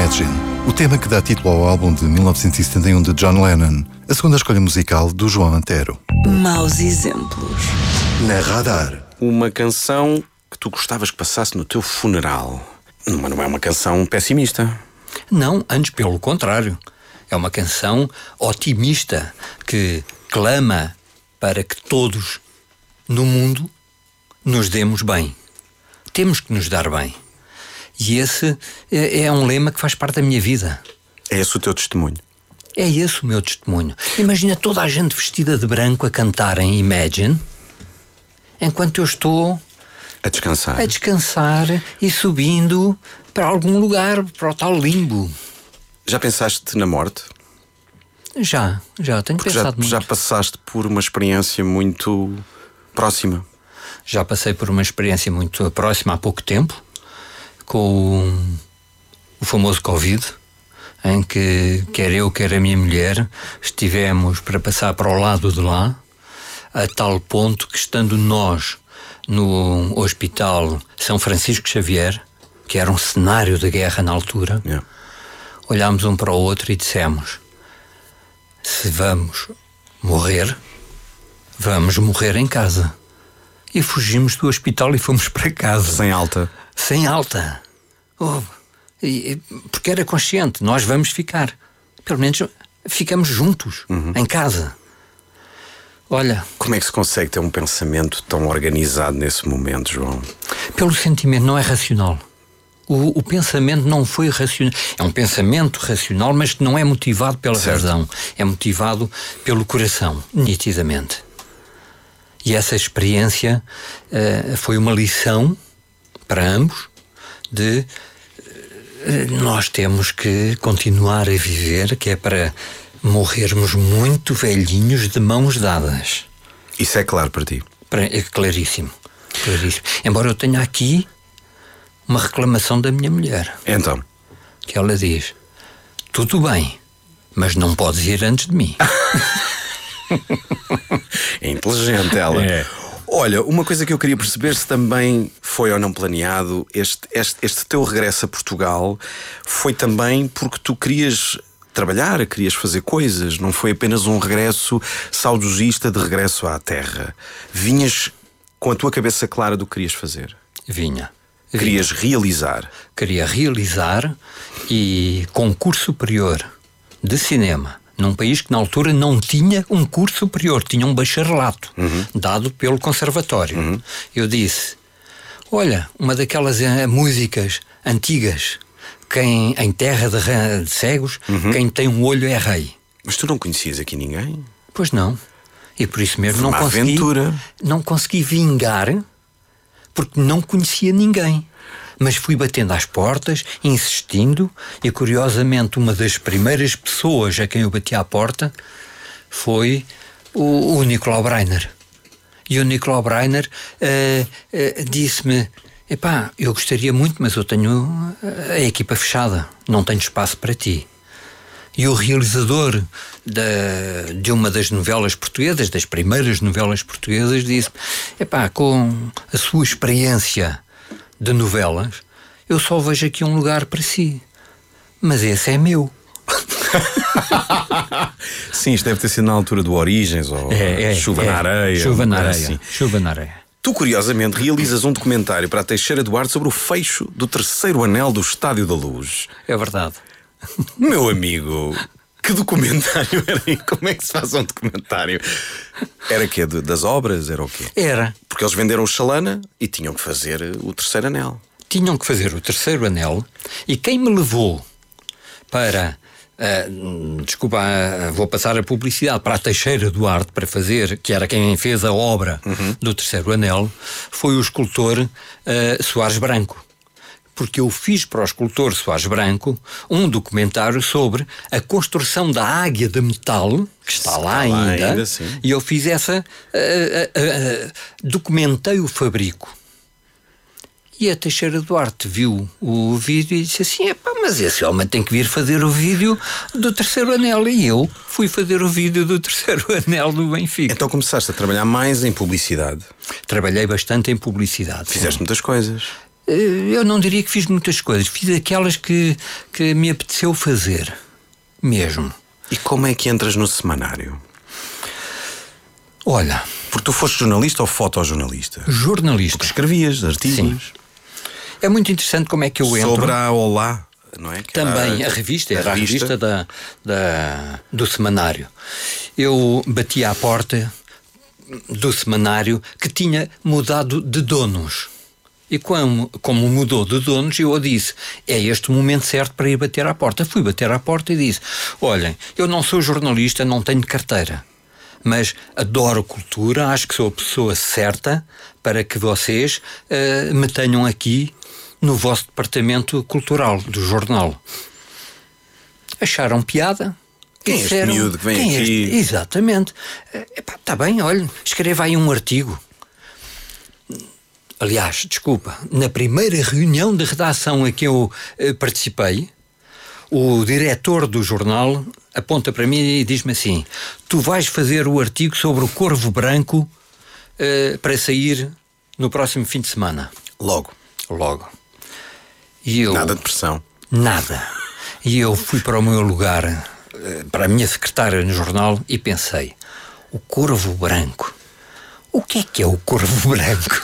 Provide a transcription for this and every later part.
Imagine, o tema que dá título ao álbum de 1971 de John Lennon, a segunda escolha musical do João Antero. Maus exemplos. Na Radar. Uma canção que tu gostavas que passasse no teu funeral. Mas não é uma canção pessimista. Não, antes pelo contrário. É uma canção otimista que clama para que todos no mundo nos demos bem. Temos que nos dar bem. E esse é um lema que faz parte da minha vida. É esse o teu testemunho? É esse o meu testemunho. Imagina toda a gente vestida de branco a cantar em Imagine, enquanto eu estou a descansar e subindo para algum lugar, para o tal limbo. Já pensaste na morte? Já tenho pensado muito. Já passaste por uma experiência muito próxima? Já passei por uma experiência muito próxima há pouco tempo, com o famoso Covid, em que quer eu, quer a minha mulher, estivemos para passar para o lado de lá, a tal ponto que, estando nós no Hospital São Francisco Xavier, que era um cenário de guerra na altura, olhámos um para o outro e dissemos: se vamos morrer, vamos morrer em casa. E fugimos do hospital e fomos para casa. Sem alta? Sem alta. Porque era consciente, nós vamos ficar. Pelo menos ficamos juntos, em casa. Olha... Como é que se consegue ter um pensamento tão organizado nesse momento, João? Pelo sentimento, não é racional. O pensamento não foi racional. É um pensamento racional, mas que não é motivado pela razão. É motivado pelo coração, nitidamente. E essa experiência foi uma lição para ambos de nós temos que continuar a viver, que é para morrermos muito velhinhos de mãos dadas. Isso é claro para ti? É claríssimo. Embora eu tenha aqui uma reclamação da minha mulher. Então? Que ela diz: tudo bem, mas não podes ir antes de mim. É inteligente ela. É. Olha, uma coisa que eu queria perceber se também foi ou não planeado, este teu regresso a Portugal foi também porque tu querias trabalhar, querias fazer coisas, não foi apenas um regresso saudosista de regresso à terra. Vinhas com a tua cabeça clara do que querias fazer? Vinha. Querias realizar? Queria realizar e com curso superior de cinema, num país que na altura não tinha um curso superior, tinha um bacharelato dado pelo conservatório. Eu disse: olha, uma daquelas músicas antigas, quem em terra de cegos, quem tem um olho é rei. Mas tu não conhecias aqui ninguém? Pois não. E por isso mesmo não consegui vingar, porque não conhecia ninguém. Mas fui batendo às portas, insistindo, e curiosamente uma das primeiras pessoas a quem eu bati à porta foi o Nicolau Breiner. E o Nicolau Breiner disse-me: epá, eu gostaria muito, mas eu tenho a equipa fechada, não tenho espaço para ti. E o realizador de uma das novelas portuguesas, das primeiras novelas portuguesas, disse: epá, com a sua experiência de novelas, eu só vejo aqui um lugar para si, mas esse é meu. Sim, isto deve ter sido na altura do Origens ou Chuva na Areia. Chuva na Areia. Tu, curiosamente, realizas um documentário para a Teixeira Duarte sobre o fecho do terceiro anel do Estádio da Luz. É verdade. Meu amigo, que documentário era? Como é que se faz um documentário? Era quê? Das obras? Era o quê? Era. Porque eles venderam o Chalana e tinham que fazer o terceiro anel. Tinham que fazer o terceiro anel, e quem me levou para... vou passar a publicidade, para a Teixeira Duarte para fazer, que era quem fez a obra do terceiro anel, foi o escultor Soares Branco. Porque eu fiz para o escultor Soares Branco um documentário sobre a construção da águia de metal, que está lá ainda, e eu fiz documentei o fabrico. E a Teixeira Duarte viu o vídeo e disse assim: epá, mas esse homem tem que vir fazer o vídeo do terceiro anel. E eu fui fazer o vídeo do terceiro anel do Benfica. Então começaste a trabalhar mais em publicidade? Trabalhei bastante em publicidade. Fizeste muitas coisas. Eu não diria que fiz muitas coisas. Fiz aquelas que me apeteceu fazer. Mesmo. E como é que entras no semanário? Olha... Porque tu foste jornalista ou fotojornalista? Jornalista. Porque escrevias artigos. Sim. É muito interessante como é que eu entro. Sobre a Olá, não é? Também, a revista. Era a revista do semanário. Eu bati à porta do semanário que tinha mudado de donos. E como mudou de donos, eu disse, é este o momento certo para ir bater à porta. Fui bater à porta e disse, olhem, eu não sou jornalista, não tenho carteira, mas adoro cultura, acho que sou a pessoa certa para que vocês me tenham aqui no vosso departamento cultural do jornal. Acharam piada? Quem é este miúdo que vem aqui? Exatamente. Está bem, olha, escreva aí um artigo. Aliás, desculpa, na primeira reunião de redação a que eu participei, o diretor do jornal aponta para mim e diz-me assim, tu vais fazer o artigo sobre o Corvo Branco para sair no próximo fim de semana. Logo. E eu, nada de pressão. Nada. E eu fui para o meu lugar, para a minha secretária no jornal e pensei, o Corvo Branco. O que é o Corvo Branco?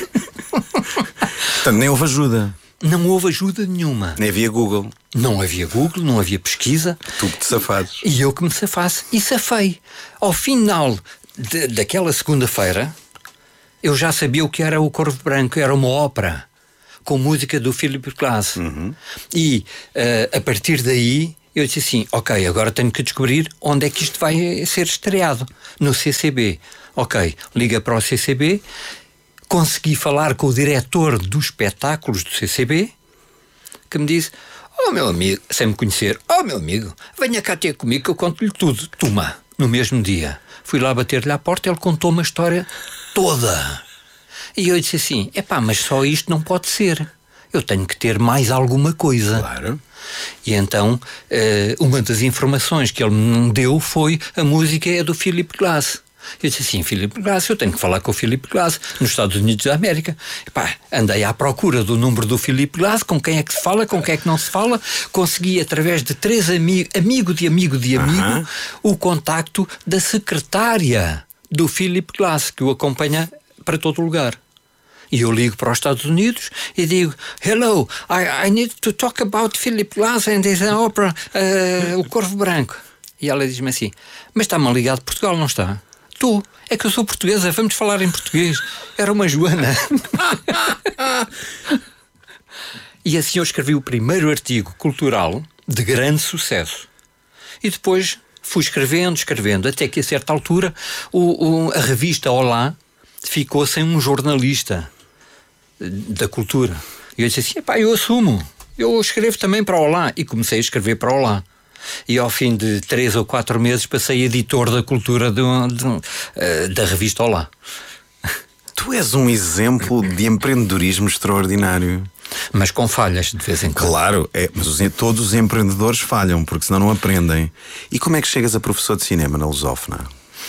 Portanto, nem houve ajuda. Não houve ajuda nenhuma. Nem havia Google. Não havia Google, não havia pesquisa. Tu que te safaste. E eu que me safasse. E safei. Ao final daquela segunda-feira, eu já sabia o que era o Corvo Branco. Era uma ópera com música do Philip Glass. E a partir daí eu disse assim, ok, agora tenho que descobrir onde é que isto vai ser estreado. No CCB. Ok, liga para o CCB. Consegui falar com o diretor dos espetáculos do CCB, que me disse, oh meu amigo, sem me conhecer, oh meu amigo, venha cá ter comigo que eu conto-lhe tudo. Toma, no mesmo dia. Fui lá bater-lhe à porta e ele contou-me a história toda. E eu disse assim, mas só isto não pode ser. Eu tenho que ter mais alguma coisa. Claro. E então, uma das informações que ele me deu foi a música é do Philip Glass. Eu disse assim, Philip Glass, eu tenho que falar com o Philip Glass nos Estados Unidos da América. Andei à procura do número do Philip Glass, com quem é que se fala, com quem é que não se fala. Consegui, através de 3 amigo de amigo, o contacto da secretária do Philip Glass, que o acompanha para todo lugar. E eu ligo para os Estados Unidos e digo, hello, I need to talk about Philip Glass and his opera, o Corvo Branco. E ela diz-me assim, mas está-me ligado de Portugal, não está? Tu, é que eu sou portuguesa, vamos falar em português. Era uma Joana. E assim eu escrevi o primeiro artigo cultural de grande sucesso. E depois fui escrevendo, até que a certa altura a revista Olá ficou sem um jornalista da cultura. E eu disse assim, eu assumo, eu escrevo também para Olá. E comecei a escrever para Olá. E ao fim de 3 ou 4 meses passei editor da cultura da revista Olá. Tu és um exemplo de empreendedorismo extraordinário. Mas com falhas de vez em quando. Claro, mas todos os empreendedores falham, porque senão não aprendem. E como é que chegas a professor de cinema na Lusófona?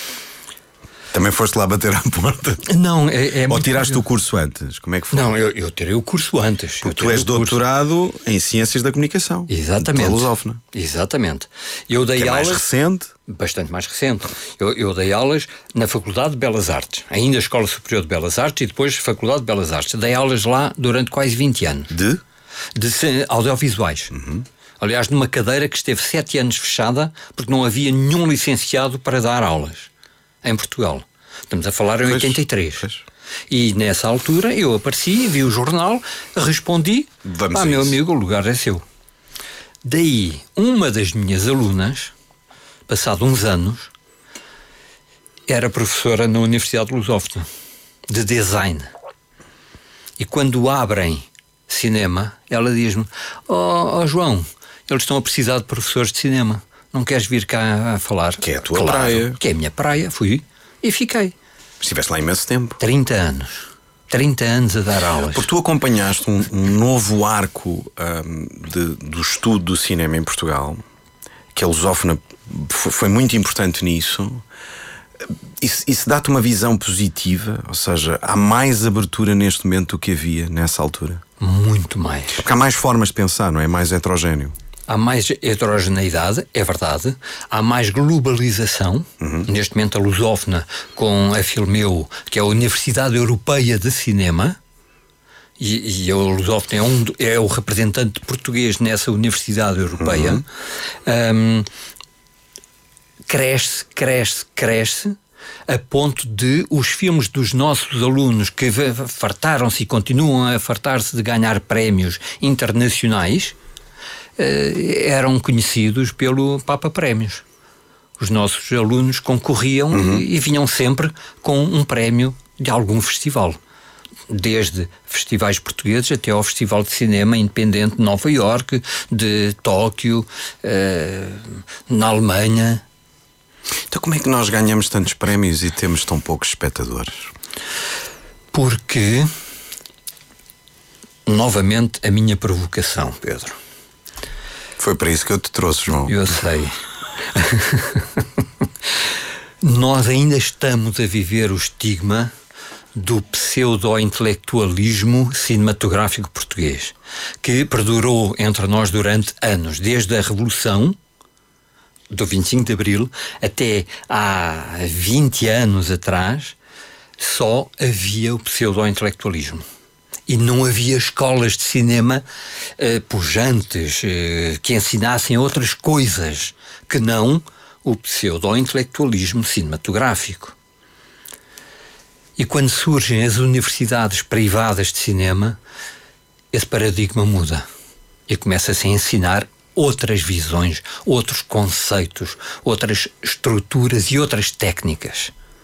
Também foste lá bater à porta? Não, ou tiraste o curso antes? Como é que foi? Não, eu tirei o curso antes. Tu és doutorado em Ciências da Comunicação. Exatamente. Pela Lusófona. Exatamente. Eu dei que é aulas... mais recente? Bastante mais recente. Eu dei aulas na Faculdade de Belas Artes. Ainda Escola Superior de Belas Artes e depois Faculdade de Belas Artes. Dei aulas lá durante quase 20 anos. De audiovisuais. Aliás, numa cadeira que esteve 7 anos fechada porque não havia nenhum licenciado para dar aulas em Portugal. Estamos a falar em 83. E nessa altura eu apareci, vi o jornal, respondi, meu amigo, o lugar é seu. Daí, uma das minhas alunas, passado uns anos, era professora na Universidade de Lusófona, de design. E quando abrem cinema, ela diz-me, João, eles estão a precisar de professores de cinema. Não queres vir cá a falar? Que é a tua praia. Que é a minha praia. Fui e fiquei. Estiveste lá imenso tempo. 30 anos. 30 anos a dar aulas. Porque tu acompanhaste um novo arco do estudo do cinema em Portugal, que a Lusófona foi muito importante nisso. Isso dá-te uma visão positiva? Ou seja, há mais abertura neste momento do que havia nessa altura? Muito mais. Porque há mais formas de pensar, não é? Mais heterogéneo. Há mais heterogeneidade, é verdade. Há mais globalização. Neste momento a lusófona com a Filmeu, que é a Universidade Europeia de Cinema, e a lusófona é o representante português nessa Universidade Europeia. Cresce a ponto de os filmes dos nossos alunos que fartaram-se e continuam a fartar-se de ganhar prémios internacionais eram conhecidos pelo Papa Prémios. Os nossos alunos concorriam e vinham sempre com um prémio de algum festival. Desde festivais portugueses até ao Festival de Cinema Independente de Nova Iorque, de Tóquio, na Alemanha. Então como é que nós ganhamos tantos prémios e temos tão poucos espectadores? Porque, novamente, a minha provocação, Pedro. Foi para isso que eu te trouxe, João. Eu sei. Nós ainda estamos a viver o estigma do pseudo-intelectualismo cinematográfico português, que perdurou entre nós durante anos, desde a Revolução do 25 de Abril até há 20 anos atrás. Só havia o pseudo-intelectualismo. E não havia escolas de cinema pujantes que ensinassem outras coisas que não o pseudo-intelectualismo cinematográfico. E quando surgem as universidades privadas de cinema, esse paradigma muda e começa-se a ensinar outras visões, outros conceitos, outras estruturas e outras técnicas.